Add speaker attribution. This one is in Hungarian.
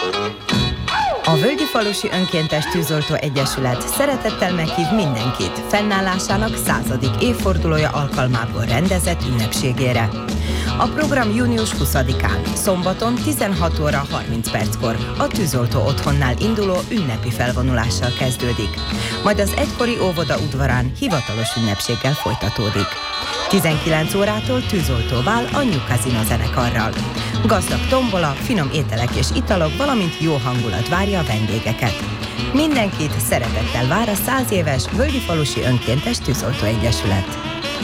Speaker 1: A Völgyifalusi Önkéntes Tűzoltó Egyesület szeretettel meghív mindenkit fennállásának 100. évfordulója alkalmából rendezett ünnepségére. A program június 20-án, szombaton 16 óra 30 perckor a tűzoltó otthonnál induló ünnepi felvonulással kezdődik, majd az egykori óvoda udvarán hivatalos ünnepséggel folytatódik. 19 órától tűzoltóbál a New Casino zenekarral. Gazdag tombola, finom ételek és italok, valamint jó hangulat várja a vendégeket. Mindenkit szeretettel vár a 100 éves Völgyifalusi Önkéntes Tűzoltó Egyesület.